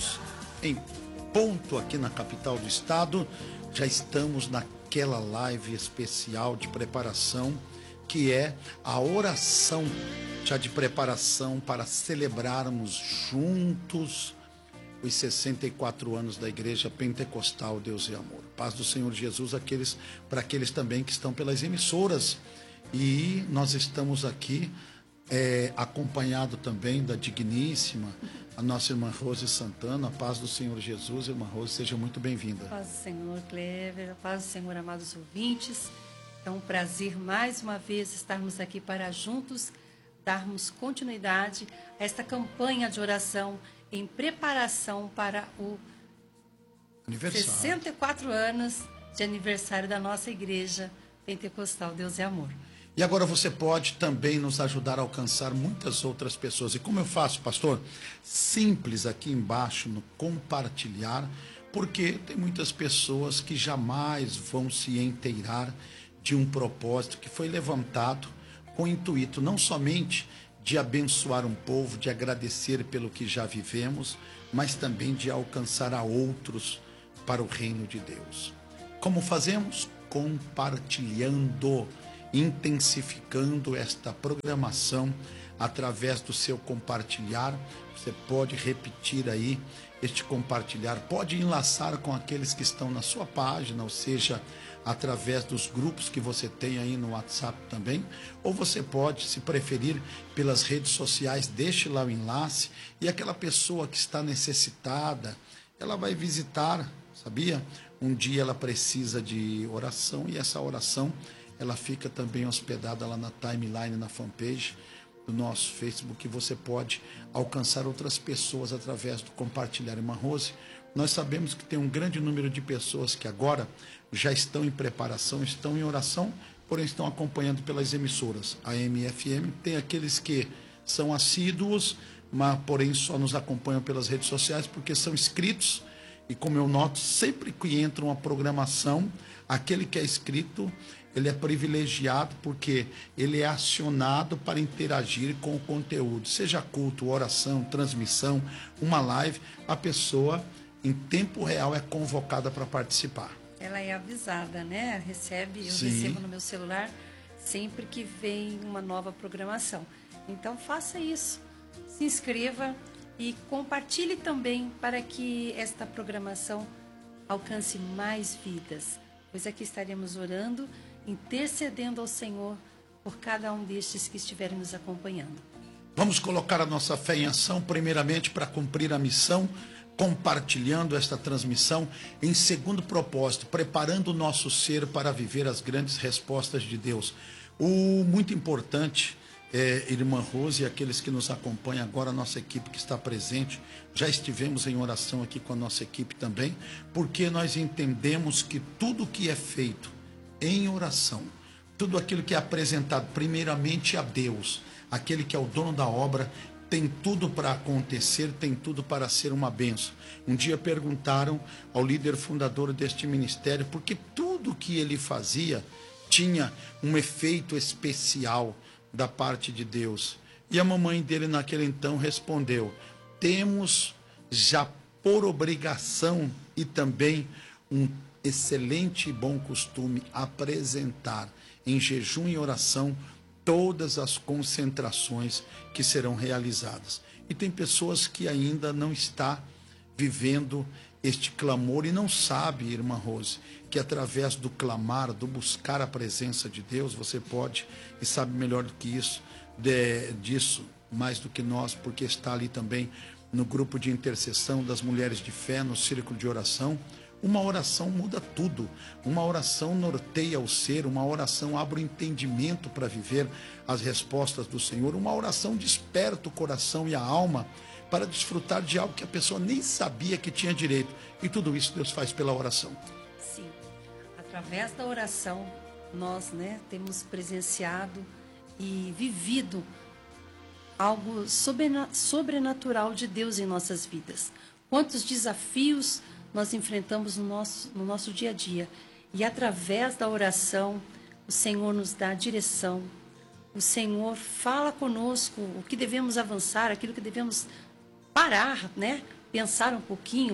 horas em ponto aqui na capital do estado. Já estamos naquela live especial de preparação, que é a oração já de preparação para celebrarmos juntos os 64 anos da Igreja Pentecostal Deus e Amor. Paz do Senhor Jesus para aqueles também que estão pelas emissoras. E nós estamos aqui acompanhado também da digníssima, a nossa irmã Rose Santana. A paz do Senhor Jesus. Irmã Rose, seja muito bem-vinda. Paz do Senhor, Clever. Paz do Senhor, amados ouvintes. É um prazer mais uma vez estarmos aqui para juntos darmos continuidade a esta campanha de oração em preparação para o 64 anos de aniversário da nossa Igreja Pentecostal Deus é Amor. E agora você pode também nos ajudar a alcançar muitas outras pessoas. E como eu faço, pastor? Simples aqui embaixo no compartilhar, porque tem muitas pessoas que jamais vão se inteirar de um propósito que foi levantado com o intuito não somente de abençoar um povo, de agradecer pelo que já vivemos, mas também de alcançar a outros para o reino de Deus. Como fazemos? Compartilhando, intensificando esta programação através do seu compartilhar. Você pode repetir aí este compartilhar, pode enlaçar com aqueles que estão na sua página, ou seja, através dos grupos que você tem aí no WhatsApp também, ou você pode, se preferir, pelas redes sociais, deixe lá o enlace, e aquela pessoa que está necessitada, ela vai visitar, sabia? Um dia ela precisa de oração, e essa oração ela fica também hospedada lá na timeline, na fanpage do nosso Facebook, e você pode alcançar outras pessoas através do compartilhar. Irmã Rose, nós sabemos que tem um grande número de pessoas que agora já estão em preparação, estão em oração, porém estão acompanhando pelas emissoras. A MFM tem aqueles que são assíduos, mas porém só nos acompanham pelas redes sociais porque são inscritos. E como eu noto, sempre que entra uma programação, aquele que é inscrito, ele é privilegiado porque ele é acionado para interagir com o conteúdo, seja culto, oração, transmissão, uma live, a pessoa em tempo real é convocada para participar. Ela é avisada, né? Eu recebo no meu celular sempre que vem uma nova programação. Então faça isso, se inscreva e compartilhe também para que esta programação alcance mais vidas. Pois aqui estaremos orando, intercedendo ao Senhor por cada um destes que estiverem nos acompanhando. Vamos colocar a nossa fé em ação, primeiramente para cumprir a missão, compartilhando esta transmissão. Em segundo propósito, preparando o nosso ser para viver as grandes respostas de Deus. O muito importante, irmã Rose e aqueles que nos acompanham agora, a nossa equipe que está presente, já estivemos em oração aqui com a nossa equipe também, porque nós entendemos que tudo que é feito em oração, tudo aquilo que é apresentado primeiramente a Deus, aquele que é o dono da obra, tem tudo para acontecer, tem tudo para ser uma bênção. Um dia perguntaram ao líder fundador deste ministério por que tudo que ele fazia tinha um efeito especial da parte de Deus. E a mamãe dele naquele então respondeu: temos já por obrigação e também um excelente e bom costume apresentar em jejum e oração todas as concentrações que serão realizadas. E tem pessoas que ainda não está vivendo este clamor e não sabe, irmã Rose, que através do clamar, do buscar a presença de Deus, você pode, e sabe melhor do que isso, disso, mais do que nós, porque está ali também no grupo de intercessão das mulheres de fé, no círculo de oração. Uma oração muda tudo, uma oração norteia o ser, uma oração abre o entendimento para viver as respostas do Senhor, uma oração desperta o coração e a alma para desfrutar de algo que a pessoa nem sabia que tinha direito. E tudo isso Deus faz pela oração. Sim, através da oração nós, temos presenciado e vivido algo sobrenatural de Deus em nossas vidas. Quantos desafios nós enfrentamos no nosso dia a dia. E através da oração, o Senhor nos dá direção. O Senhor fala conosco o que devemos avançar, aquilo que devemos parar, pensar um pouquinho,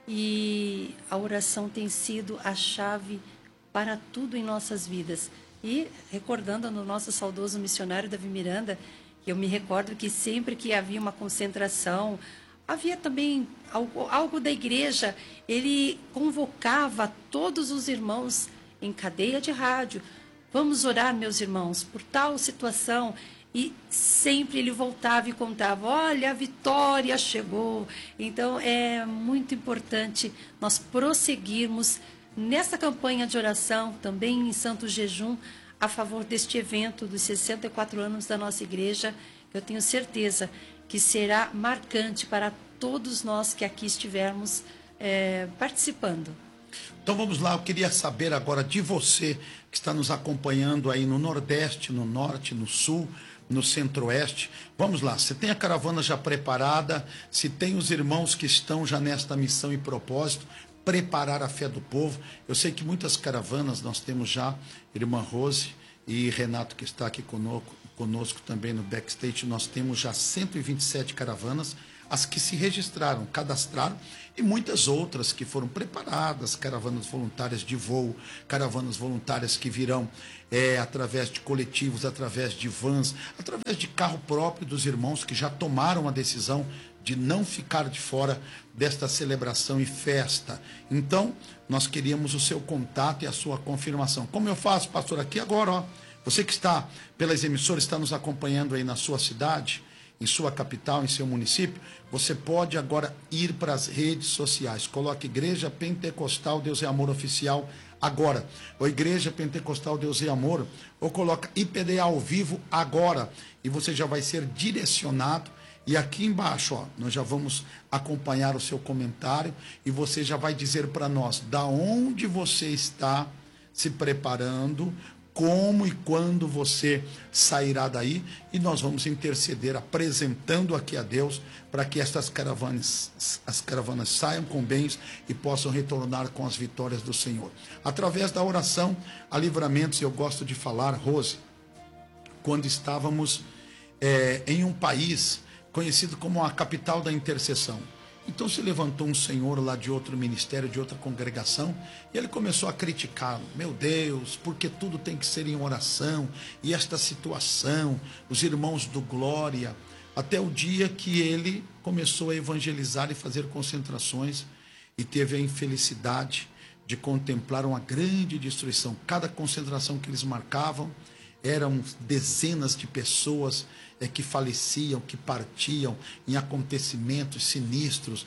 e a oração tem sido a chave para tudo em nossas vidas. E recordando no nosso saudoso missionário Davi Miranda, eu me recordo que sempre que havia uma concentração, havia também algo da igreja, ele convocava todos os irmãos em cadeia de rádio. Vamos orar, meus irmãos, por tal situação. E sempre ele voltava e contava, olha, a vitória chegou. Então, é muito importante nós prosseguirmos nessa campanha de oração, também em santo jejum, a favor deste evento dos 64 anos da nossa igreja. Eu tenho certeza que será marcante para todos nós que aqui estivermos participando. Então vamos lá, eu queria saber agora de você que está nos acompanhando aí no Nordeste, no Norte, no Sul, no Centro-Oeste. Vamos lá, se tem a caravana já preparada, se tem os irmãos que estão já nesta missão e propósito, preparar a fé do povo. Eu sei que muitas caravanas nós temos já, irmã Rose e Renato que está aqui conosco também no backstage, nós temos já 127 caravanas, as que se registraram, cadastraram, e muitas outras que foram preparadas, caravanas voluntárias de voo, caravanas voluntárias que virão através de coletivos, através de vans, através de carro próprio dos irmãos que já tomaram a decisão de não ficar de fora desta celebração e festa. Então, nós queríamos o seu contato e a sua confirmação. Como eu faço, pastor, aqui agora, ó, você que está pelas emissoras, está nos acompanhando aí na sua cidade, em sua capital, em seu município, você pode agora ir para as redes sociais. Coloque Igreja Pentecostal Deus é Amor Oficial agora, ou Igreja Pentecostal Deus é Amor, ou coloca IPD ao vivo agora, e você já vai ser direcionado. E aqui embaixo, ó, nós já vamos acompanhar o seu comentário e você já vai dizer para nós da onde você está se preparando, como e quando você sairá daí, e nós vamos interceder, apresentando aqui a Deus, para que as caravanas saiam com bens e possam retornar com as vitórias do Senhor. Através da oração a livramentos, eu gosto de falar, Rose, quando estávamos em um país conhecido como a capital da intercessão. Então se levantou um senhor lá de outro ministério, de outra congregação, e ele começou a criticá-lo. Meu Deus, porque tudo tem que ser em oração, e esta situação, os irmãos do Glória, até o dia que ele começou a evangelizar e fazer concentrações, e teve a infelicidade de contemplar uma grande destruição. Cada concentração que eles marcavam, eram dezenas de pessoas que faleciam, que partiam em acontecimentos sinistros,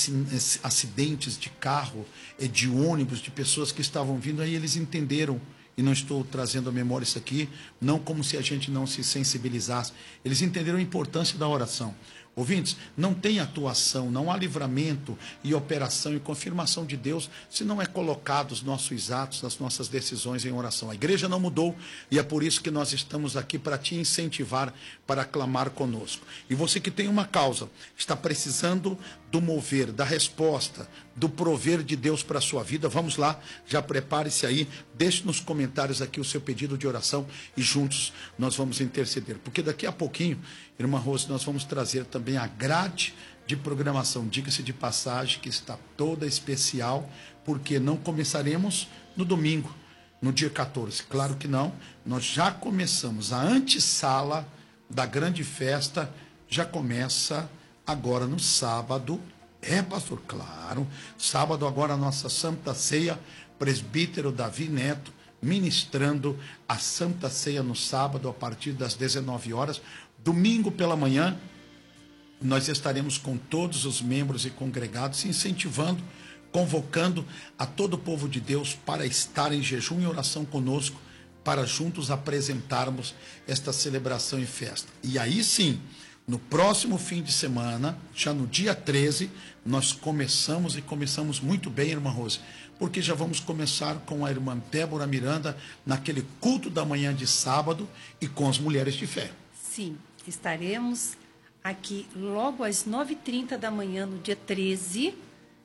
acidentes de carro, de ônibus, de pessoas que estavam vindo. Aí eles entenderam, e não estou trazendo à memória isso aqui, não como se a gente não se sensibilizasse. Eles entenderam a importância da oração. Ouvintes, não tem atuação, não há livramento e operação e confirmação de Deus se não é colocado os nossos atos, as nossas decisões em oração. A igreja não mudou e é por isso que nós estamos aqui para te incentivar, para clamar conosco. E você que tem uma causa, está precisando do mover, da resposta, do prover de Deus para a sua vida, vamos lá, já prepare-se aí, deixe nos comentários aqui o seu pedido de oração e juntos nós vamos interceder. Porque daqui a pouquinho, irmã Rose, nós vamos trazer também a grade de programação, diga-se de passagem, que está toda especial, porque não começaremos no domingo, no dia 14. Claro que não, nós já começamos. A antessala da grande festa já começa agora no sábado. Pastor, claro. Sábado agora a nossa Santa Ceia, presbítero Davi Neto, ministrando a Santa Ceia no sábado a partir das 19 horas. Domingo pela manhã, nós estaremos com todos os membros e congregados, incentivando, convocando a todo o povo de Deus para estar em jejum e oração conosco, para juntos apresentarmos esta celebração e festa. E aí sim, no próximo fim de semana, já no dia 13, nós começamos, e começamos muito bem, irmã Rose, porque já vamos começar com a irmã Débora Miranda, naquele culto da manhã de sábado, e com as mulheres de fé. Sim, estaremos aqui logo às 9h30 da manhã, no dia 13,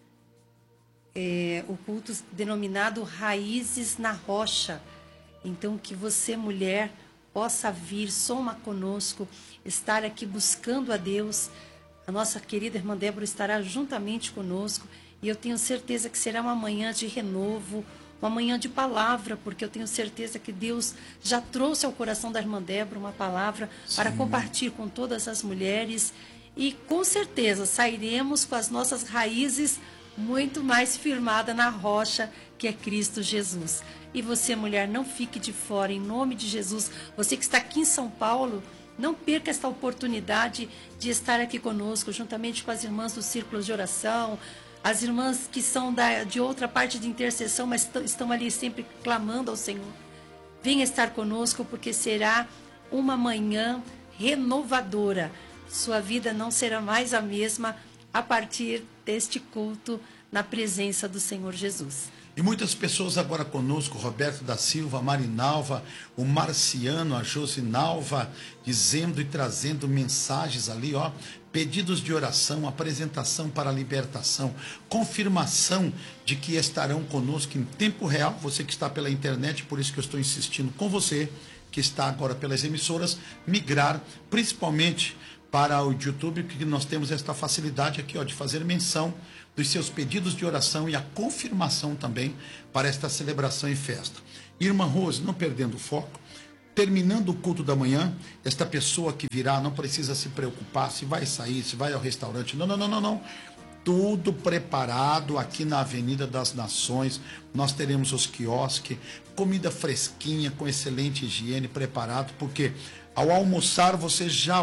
o culto denominado Raízes na Rocha. Então, que você, mulher, possa vir, soma conosco, estar aqui buscando a Deus. A nossa querida irmã Débora estará juntamente conosco e eu tenho certeza que será uma manhã de renovo, uma manhã de palavra, porque eu tenho certeza que Deus já trouxe ao coração da irmã Débora uma palavra para compartilhar com todas as mulheres e com certeza sairemos com as nossas raízes muito mais firmada na rocha que é Cristo Jesus. E você, mulher, não fique de fora, em nome de Jesus. Você que está aqui em São Paulo, não perca esta oportunidade de estar aqui conosco, juntamente com as irmãs do Círculo de Oração, as irmãs que são de outra parte de intercessão, mas estão ali sempre clamando ao Senhor. Venha estar conosco, porque será uma manhã renovadora. Sua vida não será mais a mesma a partir deste culto na presença do Senhor Jesus. E muitas pessoas agora conosco, Roberto da Silva, Marinalva, o Marciano, a Josinalva, dizendo e trazendo mensagens ali, ó, pedidos de oração, apresentação para a libertação, confirmação de que estarão conosco em tempo real, você que está pela internet, por isso que eu estou insistindo com você, que está agora pelas emissoras, migrar, principalmente para o YouTube, porque nós temos esta facilidade aqui, ó, de fazer menção dos seus pedidos de oração e a confirmação também para esta celebração e festa. Irmã Rose, não perdendo o foco, terminando o culto da manhã, esta pessoa que virá não precisa se preocupar se vai sair, se vai ao restaurante. Não. Tudo preparado aqui na Avenida das Nações. Nós teremos os quiosques, comida fresquinha, com excelente higiene, preparado, porque ao almoçar você já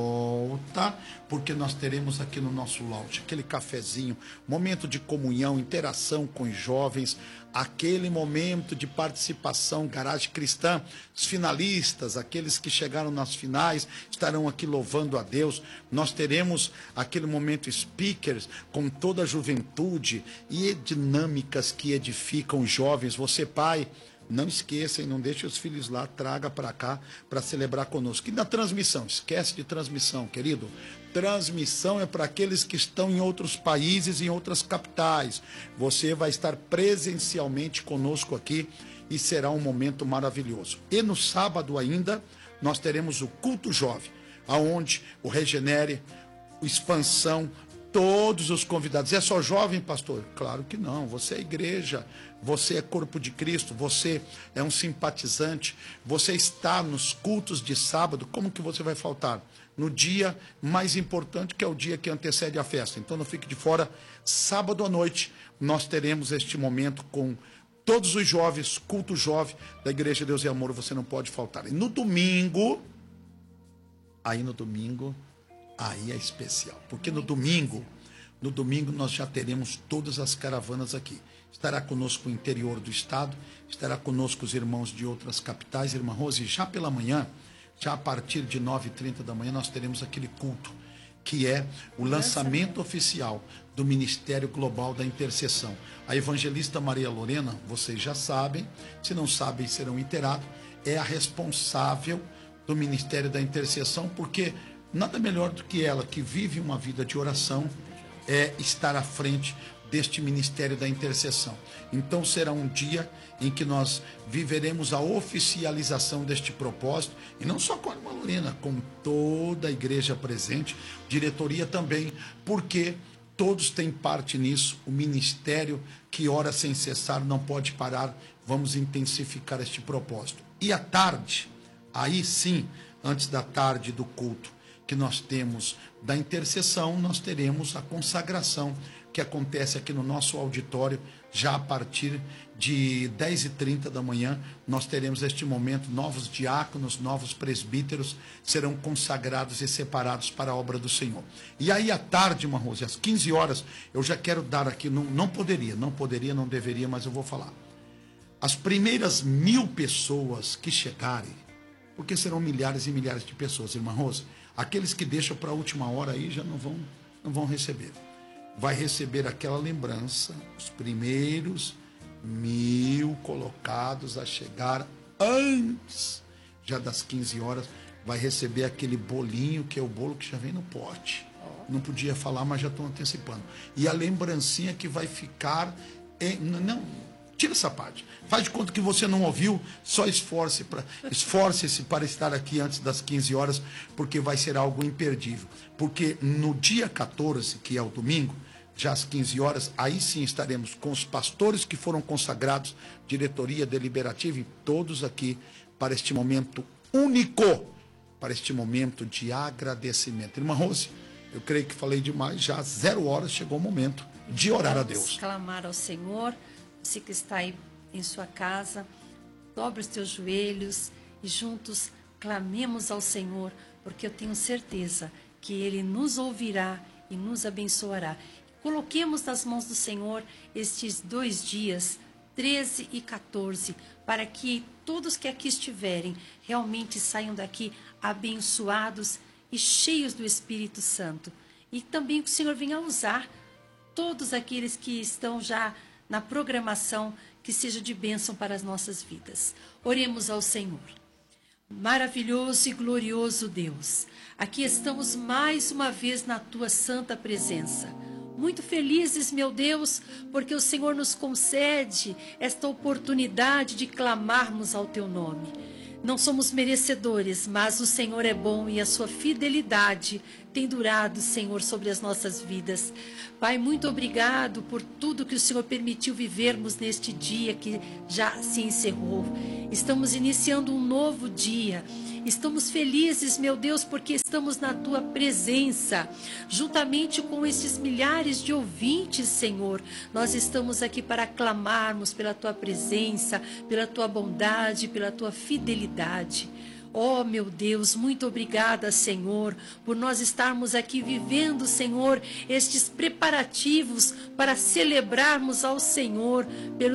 volta, porque nós teremos aqui no nosso lounge aquele cafezinho, momento de comunhão, interação com os jovens, aquele momento de participação, garagem cristã, os finalistas, aqueles que chegaram nas finais, estarão aqui louvando a Deus. Nós teremos aquele momento speakers com toda a juventude e dinâmicas que edificam os jovens. Você, pai, não esqueça e não deixe os filhos lá, traga para cá para celebrar conosco. E na transmissão, esquece de transmissão, querido. Transmissão é para aqueles que estão em outros países, em outras capitais. Você vai estar presencialmente conosco aqui e será um momento maravilhoso. E no sábado ainda, nós teremos o culto jovem, aonde o Regenere, o Expansão, todos os convidados. É só jovem, pastor? Claro que não. Você é igreja, você é corpo de Cristo, você é um simpatizante, você está nos cultos de sábado. Como que você vai faltar? No dia mais importante, que é o dia que antecede a festa. Então não fique de fora. Sábado à noite nós teremos este momento com todos os jovens, culto jovem da Igreja Deus e Amor, você não pode faltar. E no domingo, aí é especial, porque no domingo nós já teremos todas as caravanas aqui. Estará conosco o interior do estado, estará conosco os irmãos de outras capitais. Irmã Rose, já pela manhã, já a partir de 9h30 da manhã, nós teremos aquele culto, que é o lançamento oficial do Ministério Global da Intercessão. A evangelista Maria Lorena, vocês já sabem, se não sabem, serão inteirados, é a responsável do Ministério da Intercessão, porque nada melhor do que ela, que vive uma vida de oração, é estar à frente deste Ministério da Intercessão. Então será um dia em que nós viveremos a oficialização deste propósito, e não só com a irmã Lorena, com toda a igreja presente, diretoria também, porque todos têm parte nisso. O ministério que ora sem cessar não pode parar. Vamos intensificar este propósito. E à tarde, aí sim, antes da tarde do culto que nós temos da intercessão, nós teremos a consagração, que acontece aqui no nosso auditório, já a partir de 10h30 da manhã. Nós teremos este momento, novos diáconos, novos presbíteros serão consagrados e separados para a obra do Senhor. E aí à tarde, irmã Rose, às 15 horas, eu já quero dar aqui, não deveria, mas eu vou falar. As primeiras 1000 pessoas que chegarem, porque serão milhares e milhares de pessoas, irmã Rose, aqueles que deixam para a última hora aí já não vão receber. Vai receber aquela lembrança, os primeiros 1000 colocados a chegar antes, já das 15 horas, vai receber aquele bolinho, que é o bolo que já vem no pote. Não podia falar, mas já estou antecipando. E a lembrancinha que vai ficar, Tira essa parte. Faz de conta que você não ouviu, só esforce-se para estar aqui antes das 15 horas, porque vai ser algo imperdível. Porque no dia 14, que é o domingo, já às 15 horas, aí sim estaremos com os pastores que foram consagrados, diretoria deliberativa e todos aqui para este momento único, para este momento de agradecimento. Irmã Rose, eu creio que falei demais, já às 0 horas chegou o momento de orar a Deus. Clamar ao Senhor, você que está aí em sua casa, dobre os teus joelhos e juntos clamemos ao Senhor, porque eu tenho certeza que Ele nos ouvirá e nos abençoará. Coloquemos nas mãos do Senhor estes 2 dias, 13 e 14, para que todos que aqui estiverem realmente saiam daqui abençoados e cheios do Espírito Santo. E também que o Senhor venha usar todos aqueles que estão já na programação, que seja de bênção para as nossas vidas. Oremos ao Senhor. Maravilhoso e glorioso Deus, aqui estamos mais uma vez na Tua santa presença. Muito felizes, meu Deus, porque o Senhor nos concede esta oportunidade de clamarmos ao Teu nome. Não somos merecedores, mas o Senhor é bom e a sua fidelidade tem durado, Senhor, sobre as nossas vidas. Pai, muito obrigado por tudo que o Senhor permitiu vivermos neste dia que já se encerrou. Estamos iniciando um novo dia. Estamos felizes, meu Deus, porque estamos na Tua presença. Juntamente com esses milhares de ouvintes, Senhor, nós estamos aqui para clamarmos pela Tua presença, pela Tua bondade, pela Tua fidelidade. Oh, meu Deus, muito obrigada, Senhor, por nós estarmos aqui vivendo, Senhor, estes preparativos para celebrarmos ao Senhor pelos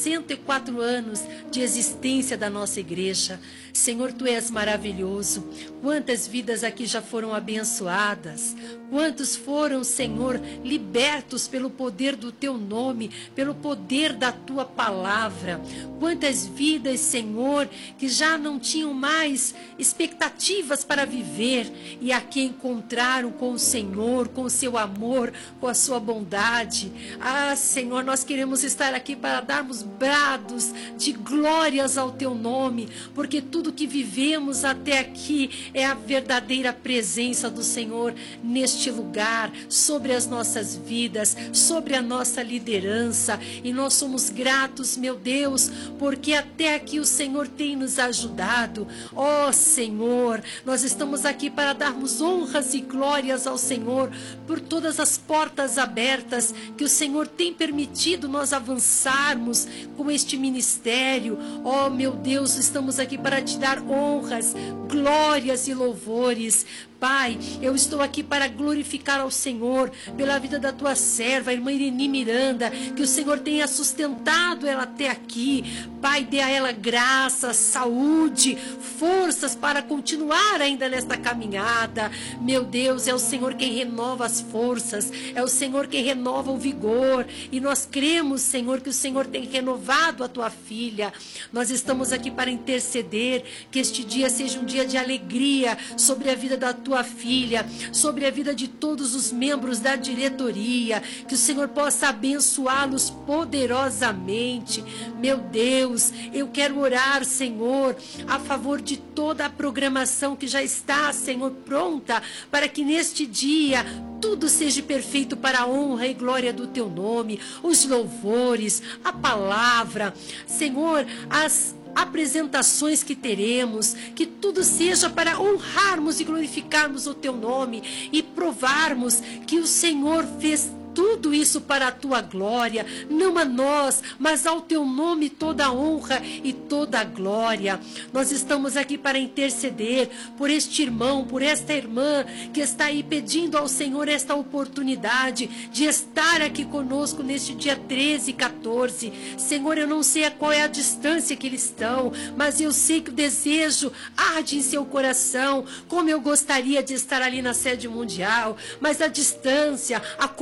64 anos de existência da nossa igreja. Senhor, Tu és maravilhoso. Quantas vidas aqui já foram abençoadas. Quantos foram, Senhor, libertos pelo poder do Teu nome, pelo poder da Tua palavra. Quantas vidas, Senhor, que já não tinham mais expectativas para viver e aqui encontraram com o Senhor, com o Seu amor, com a Sua bondade. Ah, Senhor, nós queremos estar aqui para darmos brados de glórias ao Teu nome, porque tudo que vivemos até aqui é a verdadeira presença do Senhor neste lugar, sobre as nossas vidas, sobre a nossa liderança, e nós somos gratos, meu Deus, porque até aqui o Senhor tem nos ajudado. Ó Senhor, nós estamos aqui para darmos honras e glórias ao Senhor por todas as portas abertas que o Senhor tem permitido nós avançarmos com este ministério. Ó meu Deus, estamos aqui para Te dar honras, glórias e louvores. Pai, eu estou aqui para glorificar ao Senhor pela vida da Tua serva, a irmã Ireni Miranda, que o Senhor tenha sustentado ela até aqui. Pai, dê a ela graça, saúde, forças para continuar ainda nesta caminhada. Meu Deus, é o Senhor quem renova as forças, é o Senhor quem renova o vigor, e nós cremos, Senhor, que o Senhor tem renovado a Tua filha. Nós estamos aqui para interceder, que este dia seja um dia de alegria sobre a vida da Tua filha, sobre a vida de todos os membros da diretoria, que o Senhor possa abençoá-los poderosamente. Meu Deus, eu quero orar, Senhor, a favor de toda a programação que já está, Senhor, pronta, para que neste dia tudo seja perfeito para a honra e glória do Teu nome, os louvores, a palavra, Senhor, as apresentações que teremos, que tudo seja para honrarmos e glorificarmos o Teu nome e provarmos que o Senhor fez tudo isso para a Tua glória, não a nós, mas ao Teu nome toda a honra e toda a glória. Nós estamos aqui para interceder por este irmão, por esta irmã que está aí pedindo ao Senhor esta oportunidade de estar aqui conosco neste dia 13 e 14. Senhor, eu não sei qual é a distância que eles estão, mas eu sei que o desejo arde em seu coração, como eu gostaria de estar ali na sede mundial, mas a distância, a condição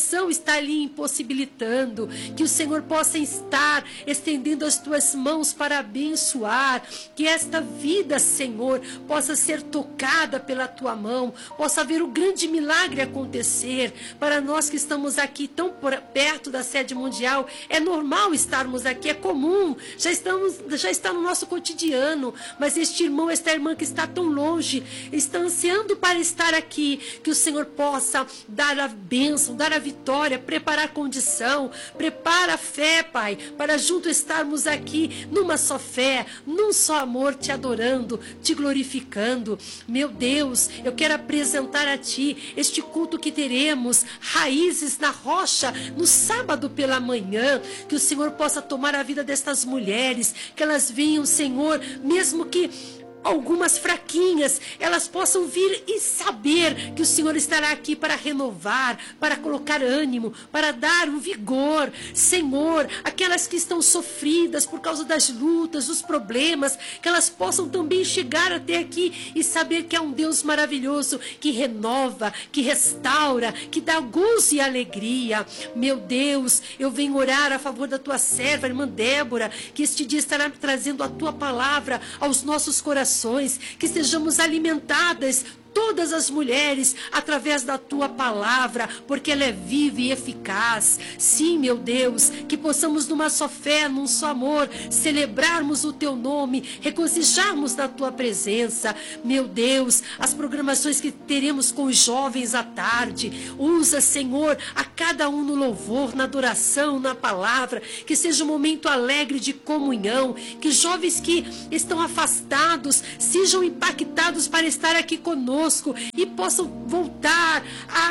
situação está ali impossibilitando, que o Senhor possa estar estendendo as tuas mãos para abençoar, que esta vida, Senhor, possa ser tocada pela tua mão, possa haver um grande milagre acontecer. Para nós que estamos aqui tão perto da sede mundial, é normal estarmos aqui, é comum, já está no nosso cotidiano, mas este irmão, esta irmã que está tão longe, está ansiando para estar aqui, que o Senhor possa dar a bênção, dar a vitória, preparar a condição, prepara a fé, Pai, para junto estarmos aqui numa só fé, num só amor, te adorando, te glorificando. Meu Deus, eu quero apresentar a Ti este culto que teremos, Raízes na Rocha, no sábado pela manhã, que o Senhor possa tomar a vida destas mulheres, que elas venham, Senhor, mesmo que algumas fraquinhas, elas possam vir e saber que o Senhor estará aqui para renovar, para colocar ânimo, para dar um vigor. Senhor, aquelas que estão sofridas por causa das lutas, dos problemas, que elas possam também chegar até aqui e saber que é um Deus maravilhoso, que renova, que restaura, que dá gozo e alegria. Meu Deus, eu venho orar a favor da tua serva, irmã Débora, que este dia estará trazendo a tua palavra aos nossos corações, que sejamos alimentadas, todas as mulheres, através da tua palavra, porque ela é viva e eficaz. Sim, meu Deus, que possamos numa só fé, num só amor, celebrarmos o teu nome, regozijarmos na tua presença. Meu Deus, as programações que teremos com os jovens à tarde, usa, Senhor, a cada um no louvor, na adoração, na palavra, que seja um momento alegre de comunhão, que jovens que estão afastados sejam impactados para estar aqui conosco e possam voltar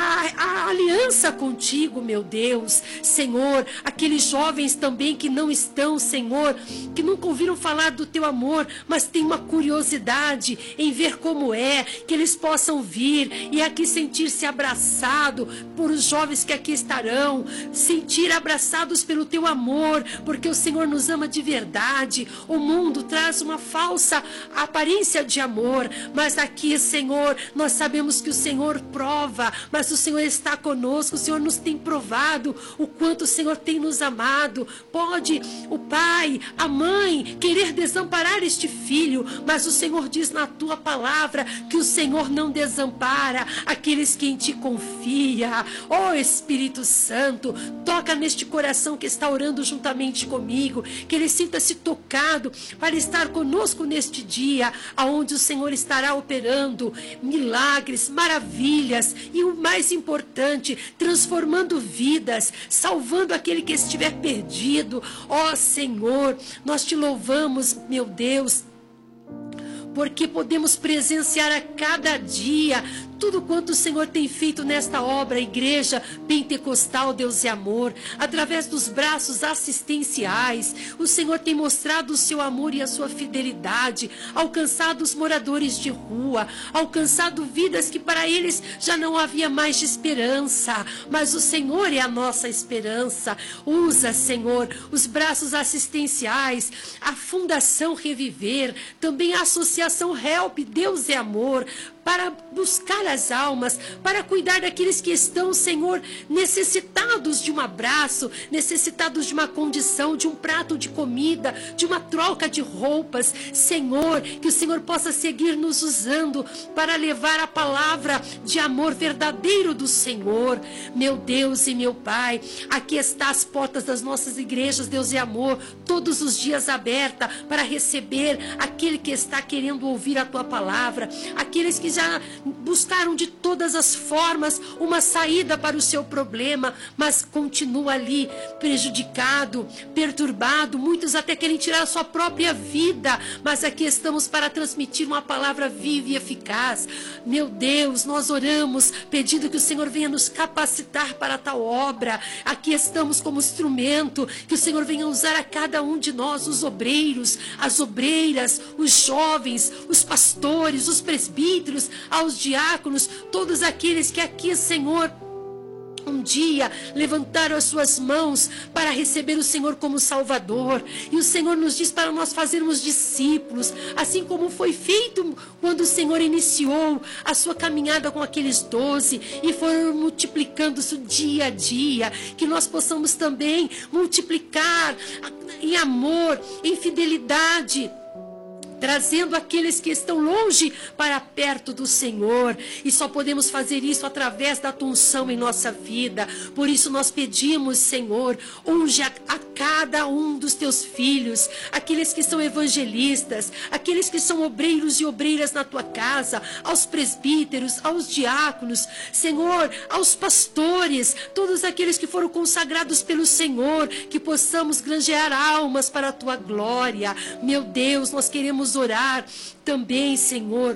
à aliança contigo, meu Deus. Senhor, aqueles jovens também que não estão, Senhor, que nunca ouviram falar do teu amor, mas têm uma curiosidade em ver como é, que eles possam vir e aqui sentir-se abraçado por os jovens que aqui estarão, sentir abraçados pelo teu amor, porque o Senhor nos ama de verdade. O mundo traz uma falsa aparência de amor, mas aqui, Senhor, nós sabemos que o Senhor prova, mas o Senhor está conosco, o Senhor nos tem provado o quanto o Senhor tem nos amado. Pode o pai, a mãe querer desamparar este filho, mas o Senhor diz na tua palavra que o Senhor não desampara aqueles que em ti confia. Ó Espírito Santo, toca neste coração que está orando juntamente comigo, que ele sinta-se tocado para estar conosco neste dia, aonde o Senhor estará operando milagres, maravilhas e o mais importante, transformando vidas, salvando aquele que estiver perdido. Ó Senhor, nós te louvamos, meu Deus, porque podemos presenciar a cada dia tudo quanto o Senhor tem feito nesta obra, Igreja Pentecostal Deus e Amor, através dos braços assistenciais. O Senhor tem mostrado o seu amor e a sua fidelidade, alcançado os moradores de rua, alcançado vidas que para eles já não havia mais de esperança, mas o Senhor é a nossa esperança. Usa, Senhor, os braços assistenciais, a Fundação Reviver, também a Associação Help Deus e Amor, para buscar as almas, para cuidar daqueles que estão, Senhor, necessitados de um abraço, necessitados de uma condição, de um prato de comida, de uma troca de roupas. Senhor, que o Senhor possa seguir nos usando para levar a palavra de amor verdadeiro do Senhor. Meu Deus e meu Pai, aqui está as portas das nossas igrejas, Deus e Amor, todos os dias aberta para receber aquele que está querendo ouvir a tua palavra, aqueles que já buscaram de todas as formas uma saída para o seu problema, mas continua ali prejudicado, perturbado. Muitos até querem tirar a sua própria vida, mas aqui estamos para transmitir uma palavra viva e eficaz. Meu Deus, nós oramos pedindo que o Senhor venha nos capacitar para tal obra. Aqui estamos como instrumento, que o Senhor venha usar a cada um de nós, os obreiros, as obreiras, os jovens, os pastores, os presbíteros, aos diáconos, todos aqueles que aqui, Senhor, um dia levantaram as suas mãos para receber o Senhor como Salvador. E o Senhor nos diz para nós fazermos discípulos, assim como foi feito quando o Senhor iniciou a sua caminhada com aqueles 12 e foram multiplicando-se dia a dia. Que nós possamos também multiplicar em amor, em fidelidade, trazendo aqueles que estão longe para perto do Senhor. E só podemos fazer isso através da tua unção em nossa vida. Por isso nós pedimos, Senhor, unge a cada um dos teus filhos, aqueles que são evangelistas, aqueles que são obreiros e obreiras na tua casa, aos presbíteros, aos diáconos, Senhor, aos pastores, todos aqueles que foram consagrados pelo Senhor, que possamos granjear almas para a tua glória. Meu Deus, nós queremos orar também, Senhor,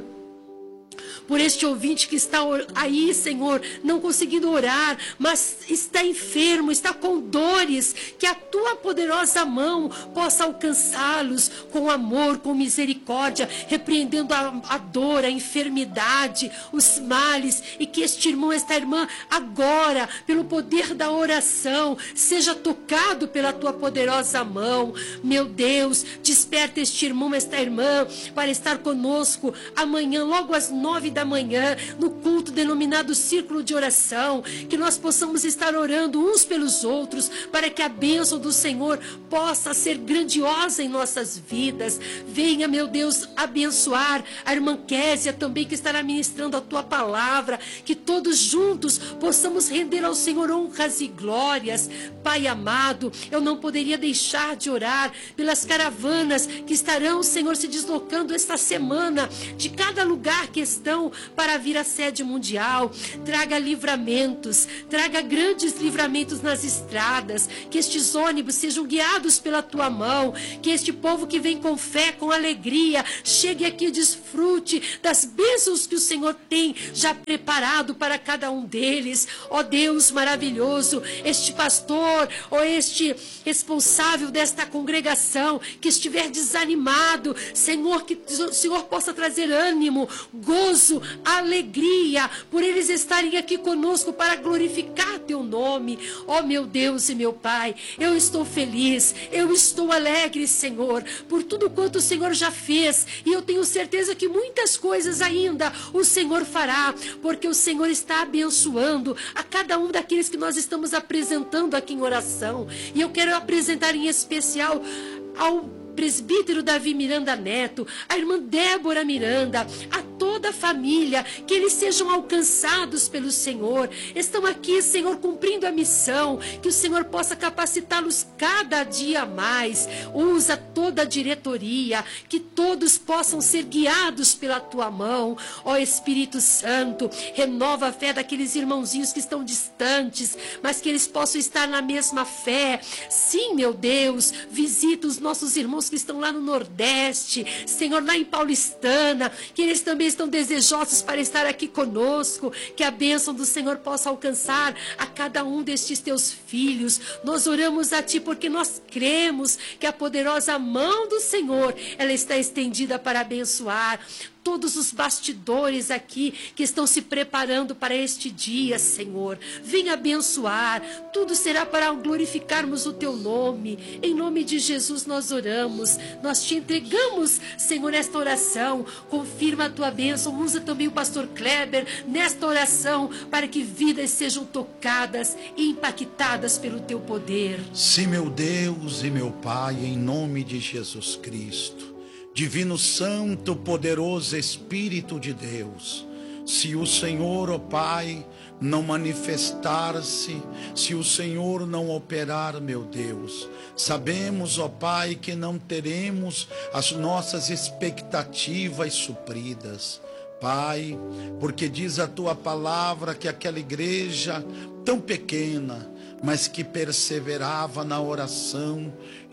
por este ouvinte que está aí, Senhor, não conseguindo orar, mas está enfermo, está com dores, que a tua poderosa mão possa alcançá-los com amor, com misericórdia, repreendendo a dor, a enfermidade, os males, e que este irmão, esta irmã, agora, pelo poder da oração, seja tocado pela tua poderosa mão. Meu Deus, desperta este irmão, esta irmã, para estar conosco amanhã, logo às 9 da manhã, no culto denominado Círculo de Oração, que nós possamos estar orando uns pelos outros, para que a bênção do Senhor possa ser grandiosa em nossas vidas. Venha, meu Deus, abençoar a irmã Késia também, que estará ministrando a tua palavra, que todos juntos possamos render ao Senhor honras e glórias. Pai amado, eu não poderia deixar de orar pelas caravanas que estarão, Senhor, se deslocando esta semana de cada lugar que estão para vir à sede mundial. Traga livramentos, traga grandes livramentos nas estradas, que estes ônibus sejam guiados pela tua mão, que este povo que vem com fé, com alegria, chegue aqui e desfrute das bênçãos que o Senhor tem já preparado para cada um deles. Ó Deus maravilhoso, este pastor ou este responsável desta congregação que estiver desanimado, Senhor, que o Senhor possa trazer ânimo, gozo, alegria, por eles estarem aqui conosco para glorificar teu nome. Ó meu Deus e meu Pai, eu estou feliz, eu estou alegre, Senhor, por tudo quanto o Senhor já fez, e eu tenho certeza que muitas coisas ainda o Senhor fará, porque o Senhor está abençoando a cada um daqueles que nós estamos apresentando aqui em oração. E eu quero apresentar em especial ao presbítero Davi Miranda Neto, a irmã Débora Miranda, a toda a família, que eles sejam alcançados pelo Senhor. Estão aqui, Senhor, cumprindo a missão, que o Senhor possa capacitá-los cada dia mais. Usa toda a diretoria, que todos possam ser guiados pela tua mão. Ó Espírito Santo, renova a fé daqueles irmãozinhos que estão distantes, mas que eles possam estar na mesma fé. Sim, meu Deus, visita os nossos irmãos que estão lá no Nordeste, Senhor, lá em Paulistana, que eles também estão desejosos para estar aqui conosco, que a bênção do Senhor possa alcançar a cada um destes teus filhos. Nós oramos a ti porque nós cremos que a poderosa mão do Senhor, ela está estendida para abençoar todos os bastidores aqui que estão se preparando para este dia, Senhor. Venha abençoar, tudo será para glorificarmos o teu nome. Em nome de Jesus nós oramos, nós te entregamos, Senhor, esta oração. Confirma a tua bênção, usa também o pastor Kleber nesta oração, para que vidas sejam tocadas e impactadas pelo teu poder. Sim, meu Deus e meu Pai, em nome de Jesus Cristo, Divino Santo, poderoso Espírito de Deus, se o Senhor, ó Pai, não manifestar-se, se o Senhor não operar, meu Deus, sabemos, ó Pai, que não teremos as nossas expectativas supridas, Pai, porque diz a tua palavra que aquela igreja tão pequena, mas que perseverava na oração,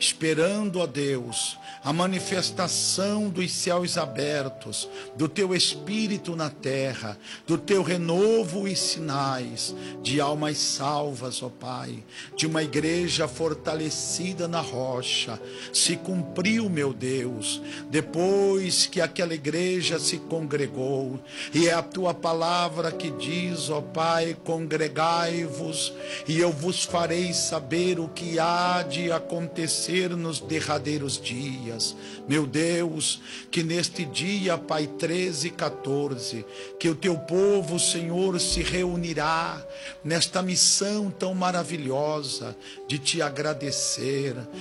esperando, ó Deus, a manifestação dos céus abertos, do teu Espírito na terra, do teu renovo e sinais, de almas salvas, ó Pai, de uma igreja fortalecida na rocha. Se cumpriu, meu Deus, depois que aquela igreja se congregou, e é a tua palavra que diz, ó Pai, congregai-vos, e eu vos farei saber o que há de acontecer nos derradeiros dias. Meu Deus, que neste dia, Pai, 13 e 14, que o teu povo, Senhor, se reunirá nesta missão tão maravilhosa de te agradecer,